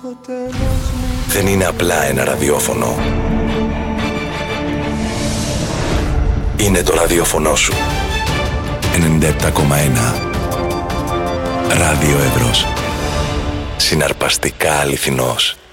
Δεν είναι απλά ένα ραδιόφωνο. Είναι το ραδιόφωνο σου. 97,1 Ράδιο Εύρος. Συναρπαστικά αληθινός.